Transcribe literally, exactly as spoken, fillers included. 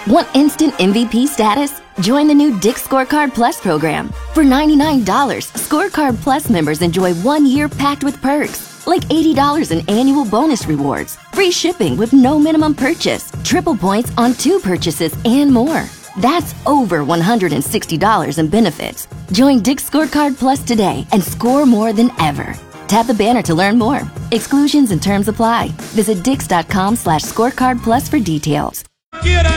Want instant M V P status? Join the new Dick's Scorecard Plus program. For ninety-nine dollars, Scorecard Plus members enjoy one year packed with perks, like eighty dollars in annual bonus rewards, free shipping with no minimum purchase, triple points on two purchases, and more. That's over one hundred sixty dollars in benefits. Join Dick's Scorecard Plus today and score more than ever. Tap the banner to learn more. Exclusions and terms apply. Visit dix.com slash scorecard plus for details. Quiera